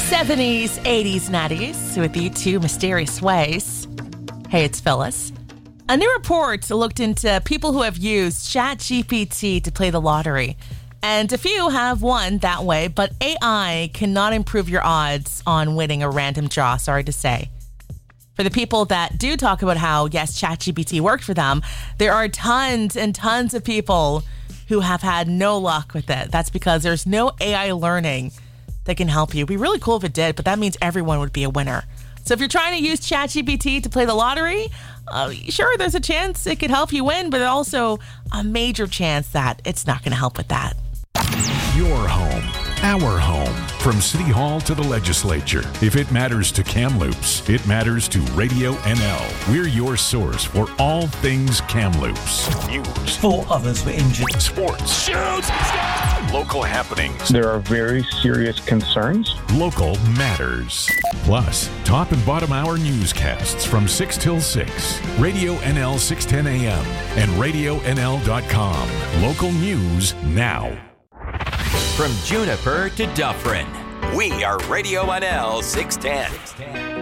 70s, 80s, 90s with you two mysterious ways. Hey, it's Phyllis. A new report looked into people who have used ChatGPT to play the lottery. And a few have won that way, but AI cannot improve your odds on winning a random draw, sorry to say. For the people that do talk about how, yes, ChatGPT worked for them, there are tons and tons of people who have had no luck with it. That's because there's no AI learning that can help you. It'd be really cool if it did, but that means everyone would be a winner. So if you're trying to use ChatGPT to play the lottery, sure, there's a chance it could help you win, but also a major chance that it's not going to help with that. Your home, our home. From City Hall to the legislature. If it matters to Kamloops, it matters to Radio NL. We're your source for all things Kamloops. News. 4 others were injured. Sports. Shoots! Local happenings. There are very serious concerns. Local matters. Plus, top and bottom hour newscasts from 6 till 6. Radio NL 610 AM and RadioNL.com. Local news now. From Juniper to Dufferin, we are Radio NL 610.